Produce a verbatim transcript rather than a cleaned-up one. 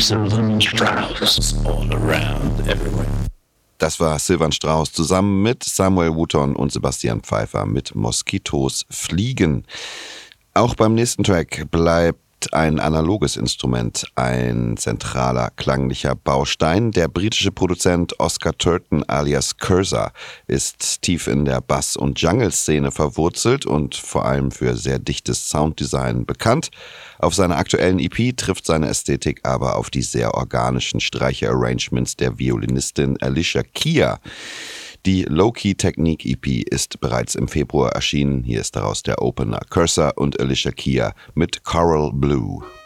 Sylvan Strauss. All around, everywhere. Das war Sylvan Strauss zusammen mit Samuel Wooton und Sebastian Pfeiffer mit Moskitos fliegen. Auch beim nächsten Track bleibt ein analoges Instrument ein zentraler klanglicher Baustein. Der britische Produzent Oscar Turton alias Cursor ist tief in der Bass- und Jungle-Szene verwurzelt und vor allem für sehr dichtes Sounddesign bekannt. Auf seiner aktuellen E P trifft seine Ästhetik aber auf die sehr organischen Streicher-Arrangements der Violinistin Alicia Keys. Die Low-Key-Technik-E P ist bereits im Februar erschienen. Hier ist daraus der Opener Cursor und Alicia Keys mit Coral Blue.